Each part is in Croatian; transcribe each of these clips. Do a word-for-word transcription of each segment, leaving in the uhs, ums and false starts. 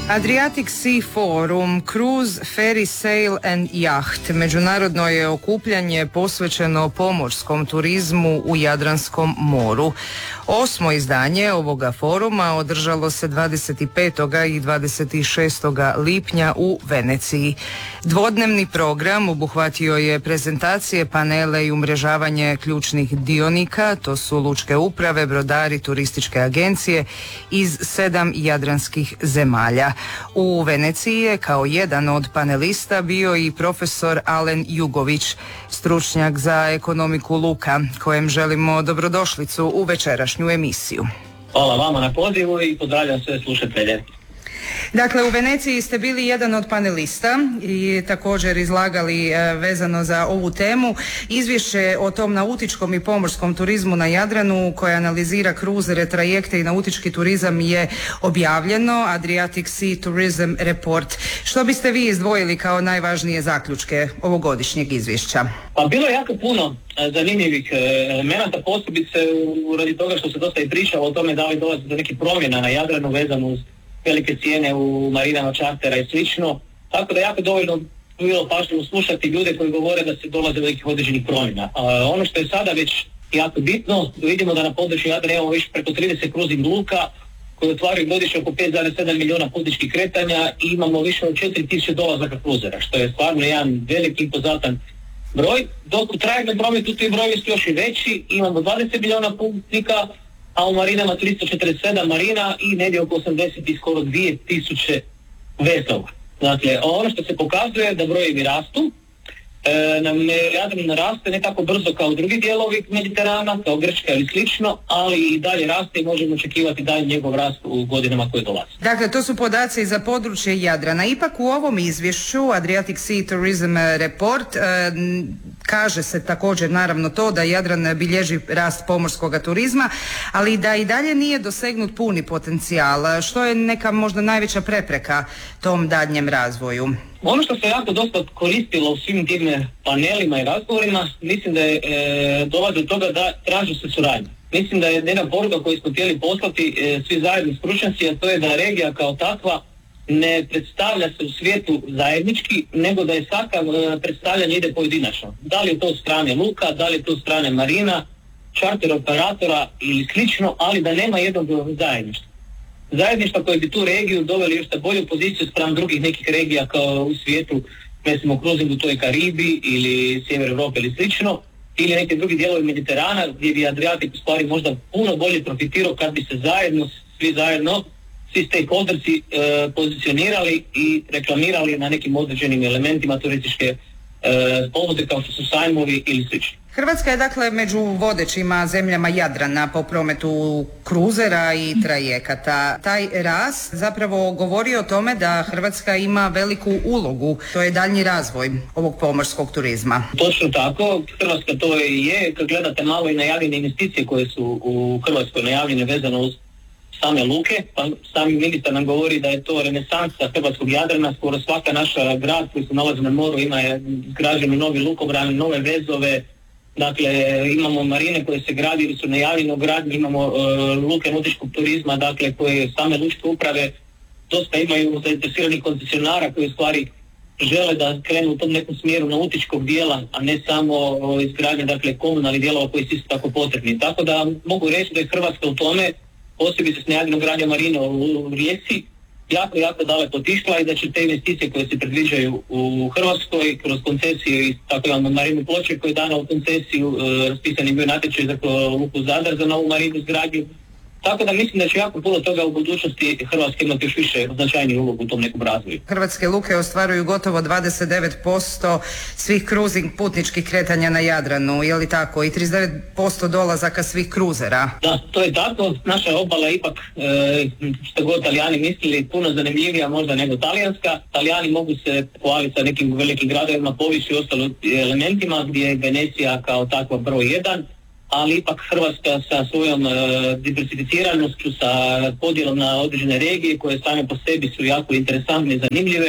Adriatic Sea Forum, Cruise, Ferry, Sail and Yacht međunarodno je okupljanje posvećeno pomorskom turizmu u Jadranskom moru. Osmo izdanje ovoga foruma održalo se dvadeset petog i dvadeset šestog lipnja u Veneciji. Dvodnevni program obuhvatio je prezentacije, panele i umrežavanje ključnih dionika, to su lučke uprave, brodari, turističke agencije iz sedam jadranskih zemalja. U Veneciji je kao jedan od panelista bio i profesor Alen Jugović, stručnjak za ekonomiku luka, kojem želimo dobrodošlicu u večerašnju emisiju. Hvala vama na pozivu i pozdravljam sve slušatelje. Dakle, u Veneciji ste bili jedan od panelista i također izlagali e, vezano za ovu temu. Izvješće o tom nautičkom i pomorskom turizmu na Jadranu koje analizira kruzere, trajekte i nautički turizam je objavljeno, Adriatic Sea Tourism Report. Što biste vi izdvojili kao najvažnije zaključke ovogodišnjeg izvješća? Pa bilo je jako puno zanimljivih elemenata, posebice radi toga što se dosta i pričalo o tome da li dolazi do nekih promjena na Jadranu vezano uz velike cijene u marinama, čartera i slično, tako da jako dovoljno bilo pažljivo slušati ljude koji govore da se dolaze do nekih određenih promjena. A ono što je sada već jako bitno, vidimo da na području Jadrana imamo više preko trideset kruzing luka koji otvaraju godišnje oko pet zarez sedam milijuna putničkih kretanja i imamo više od četiri tisuće dolazaka kruzera, što je stvarno jedan veliki impozantan broj, dok u trajektnom prometu ti brojevi su još i veći, imamo dvadeset milijuna putnika, a u marinama tristo četrdeset sedam marina i negdje oko osamdeset i skoro dvije tisuće vezova. Dakle, ono što se pokazuje da brojevi rastu, e, nam Jadran naraste ne tako brzo kao drugi dijelovi Mediterana, kao Grčka ili slično, ali i dalje raste i možemo očekivati dalje njegov rast u godinama koje dolaze. Dakle, to su podaci za područje Jadrana. Ipak u ovom izvješću Adriatic Sea Tourism Report e, kaže se također naravno to da Jadran bilježi rast pomorskog turizma, ali da i dalje nije dosegnut puni potencijal. Što je neka možda najveća prepreka tom daljnjem razvoju? Ono što se jako dosta koristilo u svim tim panelima i razgovorima, mislim da je e, dolazi do toga da traži se suradnja. Mislim da je jedna poruka koju smo htjeli poslati e, svi zajedni stručnjaci, a to je da regija kao takva ne predstavlja se u svijetu zajednički, nego da je svaka e, predstavljanje ide pojedinačno. Da li je to strane luka, da li je to strane marina, čarter operatora ili slično, ali da nema jednog zajedništva. Zajedništva koje bi tu regiju doveli još na bolju poziciju spram drugih nekih regija kao u svijetu, recimo u kruzingu to je Karibi ili Sjever Europe ili slično, ili neki drugi dijelovi Mediterana gdje bi Adriatic u stvari možda puno bolje profitirao kad bi se zajedno, svi zajedno, svi stakeholdersi e, pozicionirali i reklamirali na nekim određenim elementima turističke e, ponude kao što su sajmovi ili slično. Hrvatska je dakle među vodećima zemljama Jadrana po prometu kruzera i trajekata. Taj rast zapravo govori o tome da Hrvatska ima veliku ulogu, to je daljnji razvoj ovog pomorskog turizma. Točno tako, Hrvatska to i je, kad gledate malo i najavljene investicije koje su u Hrvatskoj najavljene vezano uz same luke, pa sami ministar nam govori da je to renesansa hrvatskog Jadrana, skoro svaka naša grad koji se nalazi na moru ima izgrađene novi lukobrani, nove vezove. Dakle, imamo marine koje se gradi ili su najavljene u gradnji, imamo uh, luke nautičkog turizma, dakle, koje same lučke uprave dosta imaju zainteresiranih koncesionara koji u stvari žele da krenu u tom nekom smjeru nautičkog dijela, a ne samo uh, izgradnje, dakle, komunalnih dijelova koji su isto tako potrebni. Tako da mogu reći da je Hrvatska u tome, posebice s najavljenom gradnjom marine u, u Rijeci, jako, jako daleko otišla i da će te investicije koje se predviđaju u Hrvatskoj kroz koncesiju i tako imamo marinu Ploče koji je dana u koncesiju, e, raspisani bio natječaj za luku Zadar za novu marinu izgradnju. Tako da mislim da će jako puno toga u budućnosti Hrvatska imati još više značajniju ulogu u tom nekom razvoju. Hrvatske luke ostvaruju gotovo dvadeset devet posto svih kruzing putničkih kretanja na Jadranu, je li tako? I trideset devet posto dolazaka svih kruzera. Da, to je tako. Naša obala je ipak, e, što god Talijani mislili, puno zanimljivija možda nego talijanska. Talijani mogu se pohvaliti sa nekim velikim gradovima, poviši i ostalim elementima gdje je Venecija kao takva broj jedan. Ali ipak Hrvatska sa svojom e, diversificiranošću, sa podjelom na određene regije koje same po sebi su jako interesantne i zanimljive,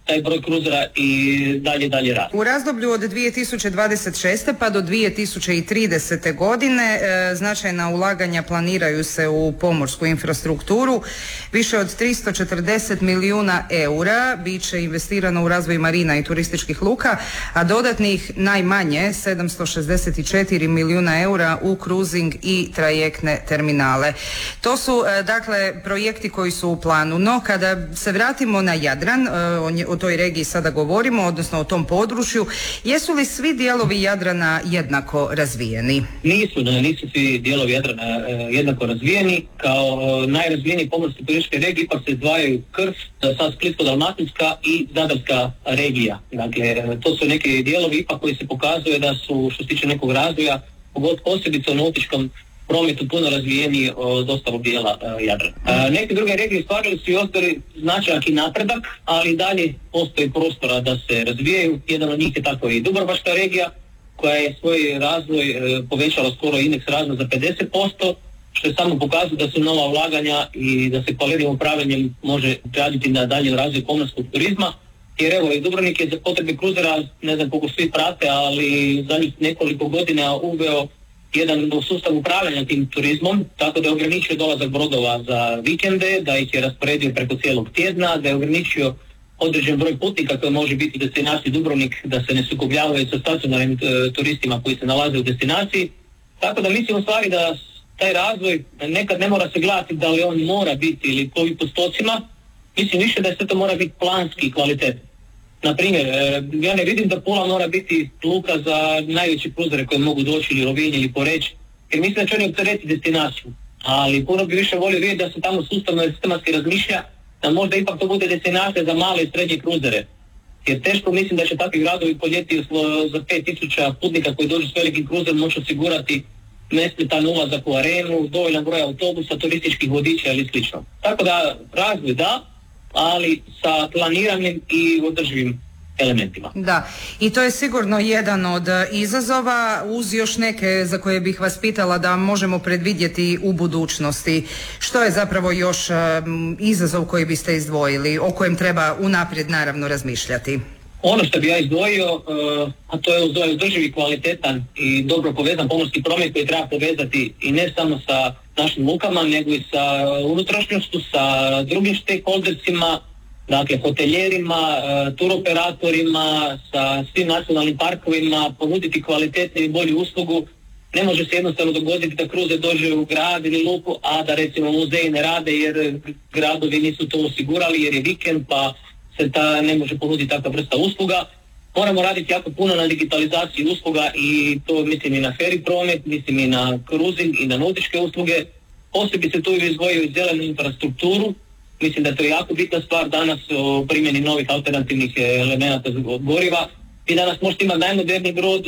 taj broj kruzera i dalje dalje rasti. U razdoblju od dvije tisuće dvadeset šeste pa do dvije tisuće tridesete godine e, značajna ulaganja planiraju se u pomorsku infrastrukturu. Više od tristo četrdeset milijuna eura bit će investirano u razvoj marina i turističkih luka, a dodatnih najmanje sedamsto šezdeset četiri milijuna eura u kruzing i trajektne terminale. To su e, dakle projekti koji su u planu. No kada se vratimo na Jadran, e, o toj regiji sada govorimo, odnosno o tom području, jesu li svi dijelovi Jadrana jednako razvijeni? Nisu, ne, nisu svi dijelovi Jadrana jednako razvijeni. Kao najrazvijeniji pomorski turističke regije ipak se izdvajaju Krf, sad Splitsko-dalmatinska i Zadarska regija. Dakle, to su neki dijelovi ipak koji se pokazuje da su, što se tiče nekog razvoja, posebice u nautičkom prometu puno razvijeniji od ostalog dijela uh, Jadrana. Uh, neke druge regije stvarili su i ostali značajan i napredak, ali dalje postoji prostora da se razvijaju. Jedan od njih je tako i Dubrovačka regija, koja je svoj razvoj uh, povećala skoro indeks razvoja za pedeset posto, što je samo pokazuje da su nova ulaganja i da se kvalitetnim upravljanjem može raditi na dalje razvoj pomorskog turizma. Jer evo, i Dubrovnik je za potrebe kruzera, ne znam koliko svi prate, ali zadnjih nekoliko godina uveo jedan sustav upravljanja tim turizmom, tako da je ograničio dolazak brodova za vikende, da ih je rasporedio preko cijelog tjedna, da je ograničio određen broj putnika koji može biti u destinaciji Dubrovnik, da se ne sukobljavaju sa stacionarnim turistima koji se nalaze u destinaciji. Tako da mislim u stvari da taj razvoj nekad ne mora se gledati da li on mora biti ili koji postocima, mislim više da sve to mora biti planski i kvalitetno. Na primjer, ja ne vidim da Pula mora biti luka za najveće kruzere koje mogu doći ili Rovinj ili Poreč, jer mislim da će oni opteretiti destinaciju. Ali puno bi više volio vidjeti da se tamo sustavno i sistematski razmišlja, da možda ipak to bude destinacija za male i srednje kruzere. Jer teško mislim da će takvi gradovi po ljeti za pet tisuća putnika koji dođu s velikim kruzerom moći osigurati nesmetan ulazak u arenu, dovoljan broj autobusa, turističkih vodiča ili slično. Tako da razvoj da, ali sa planiranim i održivim elementima. Da, i to je sigurno jedan od izazova, uz još neke za koje bih vas pitala da možemo predvidjeti u budućnosti. Što je zapravo još um, izazov koji biste izdvojili, o kojem treba unaprijed naravno razmišljati? Ono što bi ja izdvojio, uh, a to je održivi, kvalitetan i dobro povezan pomorski promet koji treba povezati i ne samo sa našim lukama, nego i sa unutrašnjošću, sa drugim stakeholdersima, dakle hoteljerima, uh, turoperatorima, sa svim nacionalnim parkovima, ponuditi kvalitetnu i bolju uslugu. Ne može se jednostavno dogoditi da kruzer dođe u grad ili luku, a da recimo muzeji ne rade jer gradovi nisu to osigurali jer je vikend pa se ta ne može ponuditi takva vrsta usluga. Moramo raditi jako puno na digitalizaciji usluga i to mislim i na feri promet, mislim i na kruzing i na nautičke usluge. Posebice tu izdvojio i zelenu infrastrukturu. Mislim da je to jako bitna stvar danas o primjeni novih alternativnih elemenata goriva. Vi danas možete imati najmoderniji brod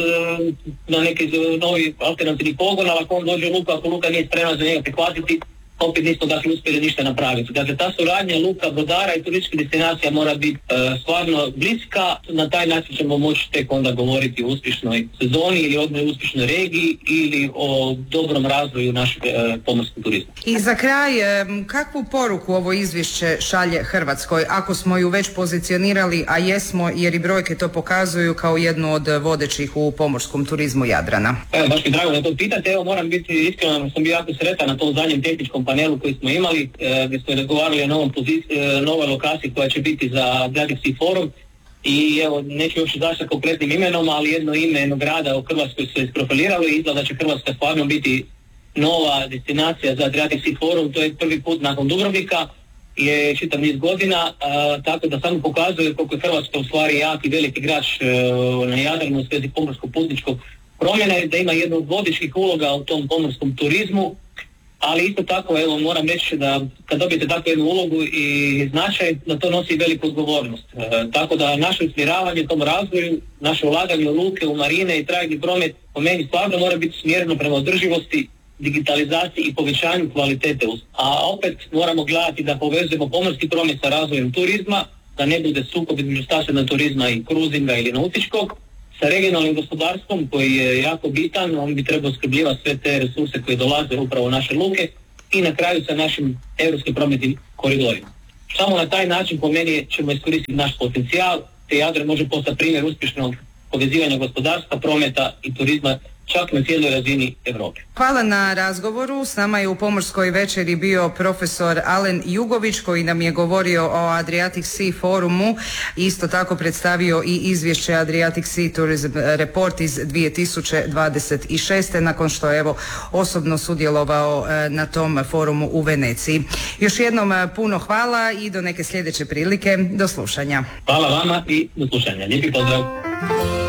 na neki novi alternativni pogon, ali ako on dođe u luku, ako luka nije spremna za njega prihvatiti, opet nismo dakle uspjeli ništa napraviti. Dakle, ta suradnja luka, brodara i turističkih destinacija mora biti uh, stvarno bliska. Na taj način ćemo moći tek onda govoriti o uspješnoj sezoni ili o uspješnoj regiji ili o dobrom razvoju našeg uh, pomorskog turizma. I za kraj, kakvu poruku ovo izvješće šalje Hrvatskoj, ako smo ju već pozicionirali, a jesmo jer i brojke to pokazuju kao jednu od vodećih u pomorskom turizmu Jadrana? Evo, baš mi drago da to pitate. Evo, moram biti iskren, sam bio jako sretan na tom zadnjem tehničkom panelu koji smo imali, e, gdje smo razgovarali o novom pozici, e, novoj lokaciji koja će biti za Adriatic Sea Forum i evo, neću još izaći sa konkretnim imenom, ali jedno ime jednog grada u Hrvatskoj su isprofilirali i izgleda da će Hrvatska stvarno biti nova destinacija za Adriatic Sea Forum. To je prvi put nakon Dubrovnika, je čitav niz godina, a, tako da samo pokazuje koliko je Hrvatska u stvari jak i veliki igrač e, na Jadranu u svezi pomorskog putničkog promjene, da ima jednu od vodećih uloga u tom pomorskom turizmu. Ali isto tako, evo, moram reći da kad dobijete takvu jednu ulogu i značaj, da to nosi veliku odgovornost. E, tako da naše usmjeravanje tom razvoju, naše ulaganje u luke, u marine i trajni promet, po meni stvarno mora biti smjereno prema održivosti, digitalizaciji i povećanju kvalitete. A opet moramo gledati da povezujemo pomorski promet sa razvojem turizma, da ne bude sukob između stacionarnog turizma i kruzinga ili nautičkog, sa regionalnim gospodarstvom koji je jako bitan, on bi trebao skrbljivati sve te resurse koje dolaze upravo u naše luke i na kraju sa našim europskim prometnim koridorima. Samo na taj način po meni ćemo iskoristiti naš potencijal, te Jadran može postati primjer uspješnog povezivanja gospodarstva, prometa i turizma čak na cijeloj razini Europe. Hvala na razgovoru. S nama je u Pomorskoj večeri bio profesor Alen Jugović koji nam je govorio o Adriatic Sea forumu. Isto tako predstavio i izvješće Adriatic Sea Tourism Report iz dvije tisuće dvadeset šeste. nakon što je evo osobno sudjelovao na tom forumu u Veneciji. Još jednom puno hvala i do neke sljedeće prilike. Do slušanja. Hvala vama i do slušanja. Lijepi pozdrav.